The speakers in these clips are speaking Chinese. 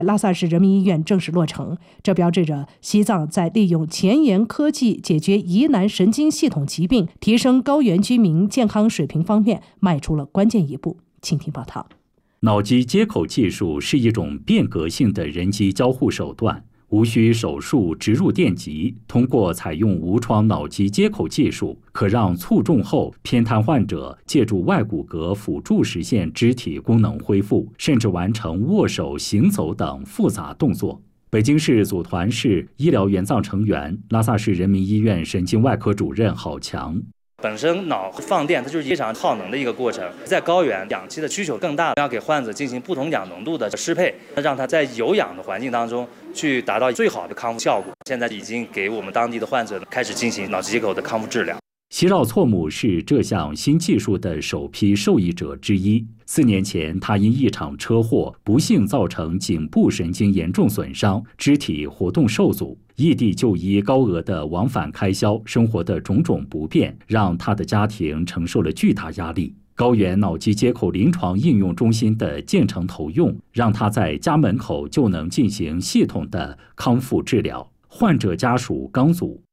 拉萨市人民医院正式落成，这标志着西藏在利用前沿科技解决疑难神经系统疾病、提升高原居民健康水平方面迈出了关键一步。请听报道。 脑机接口技术是一种变革性的人机交互手段，无需手术植入电极，通过采用无创脑机接口技术，可让卒中后偏瘫患者借助外骨骼辅助实现肢体功能恢复，甚至完成握手、行走等复杂动作。北京市组团市医疗援藏成员、拉萨市人民医院神经外科主任郝强。 本身脑放电它就是非常耗能的一个过程，在高原氧气的需求更大，要给患者进行不同氧浓度的适配，让他在有氧的环境当中去达到最好的康复效果。现在已经给我们当地的患者开始进行脑机接口的康复治疗。 席绕措姆是这项新技术的首批受益者之一。4年前，他因一场车祸不幸造成颈部神经严重损伤，肢体活动受阻，异地就医高额的往返开销，生活的种种不便，让他的家庭承受了巨大压力。高原脑机接口临床应用中心的建成投用，让他在家门口就能进行系统的康复治疗。患者家属刚组。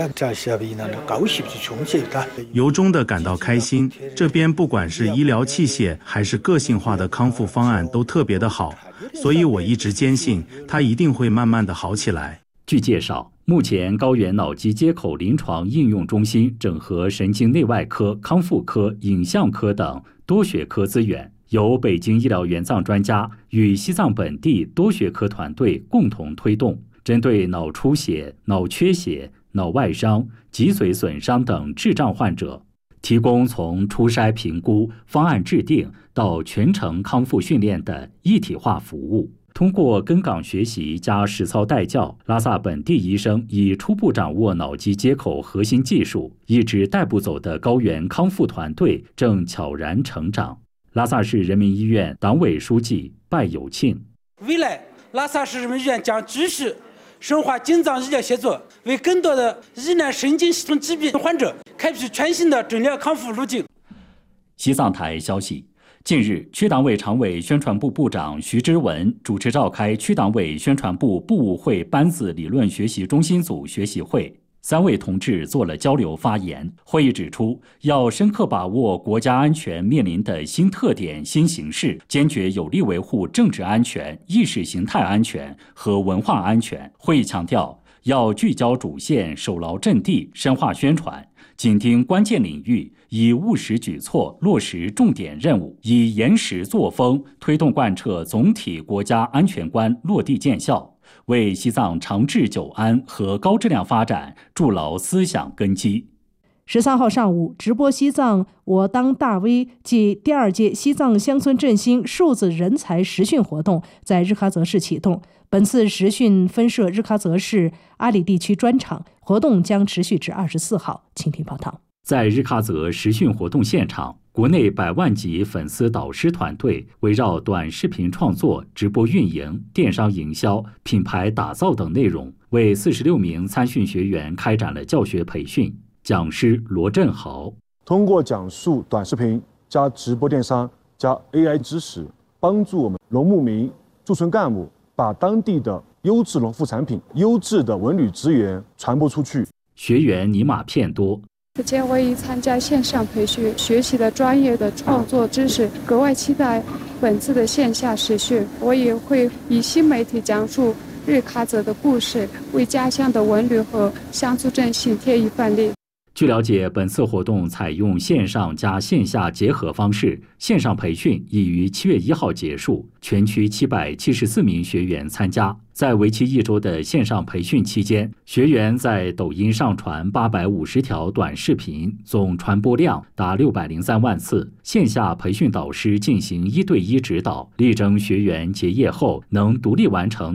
由衷地感到开心，这边不管是医疗器械还是个性化的康复方案都特别的好，所以我一直坚信它一定会慢慢的好起来。 据介绍，目前高原脑机接口临床应用中心整合神经内外科、康复科、影像科等多学科资源，由北京医疗援藏专家与西藏本地多学科团队共同推动，针对脑出血、脑缺血、脑外伤、脊髓损伤等智障患者，提供从初筛评估、方案制定到全程康复训练的一体化服务。通过跟岗学习加实操带教，拉萨本地医生已初步掌握脑机接口核心技术，一直带不走的高原康复团队正悄然成长。拉萨市人民医院党委书记拜有庆： 未来拉萨市人民医院将继续深化京藏医疗协作，为更多的疑难神经系统疾病患者开辟全新的诊疗康复路径。 西藏台消息，近日，区党委常委宣传部部长徐之文主持召开区党委宣传部部务会班子理论学习中心组学习会，3位同志做了交流发言。会议指出，要深刻把握国家安全面临的新特点、新形势，坚决有力维护政治安全、意识形态安全和文化安全。会议强调，要聚焦主线，守牢阵地，深化宣传，紧盯关键领域，以务实举措落实重点任务，以严实作风推动贯彻总体国家安全观落地见效，为西藏长治久安和高质量发展筑牢思想根基。 13号上午，直播西藏我当大 V 暨第2届西藏乡村振兴数字人才实训活动在日喀则市启动。本次实训分设日喀则市、阿里地区专场，活动将持续至24号。请听报道。 在日喀则实训活动现场，国内100万级粉丝导师团队围绕短视频创作、直播运营、电商营销、品牌打造等内容，为46名参训学员开展了教学培训。讲师罗振豪通过讲述短视频加直播电商加 AI 知识，帮助我们农牧民、驻村干部把当地的优质农副产品、优质的文旅资源传播出去。 学员尼玛片多。 此前我已参加线上培训，学习了专业的创作知识，格外期待本次的线下实训。我也会以新媒体讲述日喀则的故事，为家乡的文旅和乡村振兴添一份力。 据了解，本次活动采用线上加线下结合方式，线上培训已于7月1号结束，全区774名学员参加。在为期1周的线上培训期间，学员在抖音上传850条短视频，总传播量达603万次。线下培训导师进行1对1指导，力争学员结业后能独立完成